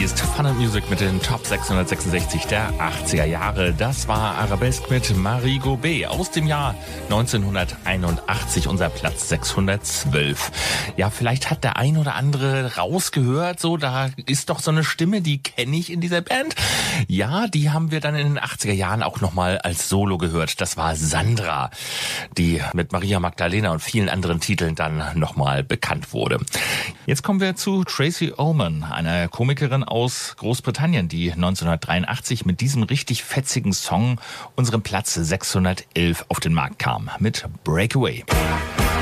Hier ist Fun and Music mit den Top 666 der 80er Jahre. Das war Arabesque mit Marie Gobet aus dem Jahr 1981, unser Platz 612. Ja, vielleicht hat der ein oder andere rausgehört, so, da ist doch so eine Stimme, die kenne ich in dieser Band. Ja, die haben wir dann in den 80er Jahren auch nochmal als Solo gehört. Das war Sandra, die mit Maria Magdalena und vielen anderen Titeln dann nochmal bekannt wurde. Jetzt kommen wir zu Tracey Ullman, einer Komikerin aus Großbritannien, die 1983 mit diesem richtig fetzigen Song unseren Platz 611 auf den Markt kam, mit Breakaway.